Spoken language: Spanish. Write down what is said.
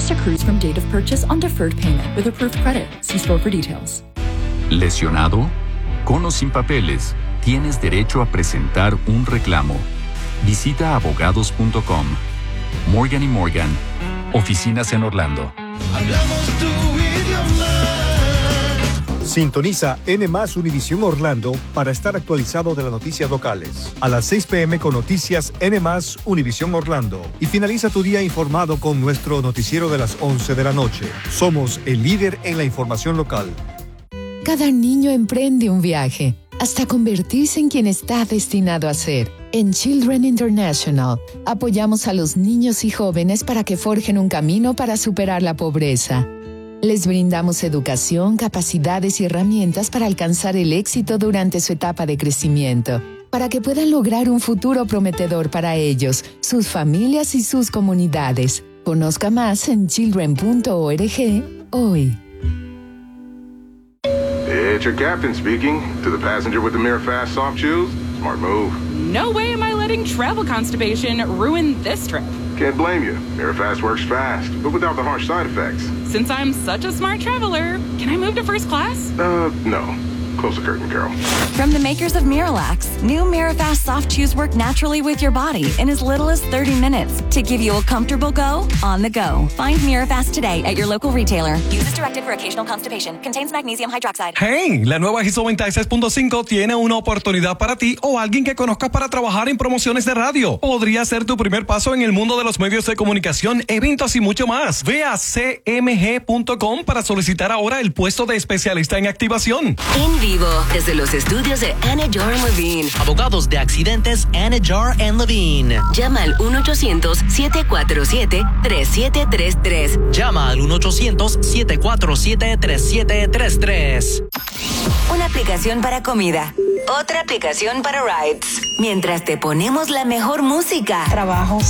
Access to cruise from date of purchase on deferred payment with approved credit. See store for details. ¿Lesionado? Con o sin papeles, tienes derecho a presentar un reclamo. Visita abogados.com. Morgan & Morgan. Oficinas en Orlando. Hablamos tu idioma. Sintoniza N+ Univisión Orlando para estar actualizado de las noticias locales. A las 6 p.m. con noticias N+ Univisión Orlando. Y finaliza tu día informado con nuestro noticiero de las 11 de la noche. Somos el líder en la información local. Cada niño emprende un viaje hasta convertirse en quien está destinado a ser. En Children International, apoyamos a los niños y jóvenes para que forjen un camino para superar la pobreza. Les brindamos educación, capacidades y herramientas para alcanzar el éxito durante su etapa de crecimiento, para que puedan lograr un futuro prometedor para ellos, sus familias y sus comunidades. Conozca más en children.org hoy. It's your captain speaking. To the passenger with the Mirafast soft chews, smart move. No way am I letting travel constipation ruin this trip. Can't blame you. Mirafast works fast, but without the harsh side effects. Since I'm such a smart traveler, can I move to first class? No. Close the curtain, Carol. From the makers of Miralax, new Mirafast soft chews work naturally with your body in as little as 30 minutes to give you a comfortable go on the go. Find Mirafast today at your local retailer. Use as directed for occasional constipation. Contains magnesium hydroxide. Hey, la nueva Hizo 96.5 tiene una oportunidad para ti o alguien que conozcas para trabajar en promociones de radio. Podría ser tu primer paso en el mundo de los medios de comunicación, eventos y mucho más. Ve a cmg.com para solicitar ahora el puesto de especialista en activación. En vivo, desde los estudios de Anajar Levine. Abogados de accidentes Anajar Levine. Llama al 1-800-747-3733. Llama al 1-800-747-3733. Una aplicación para comida. Otra aplicación para rides. Mientras te ponemos la mejor música. Trabajo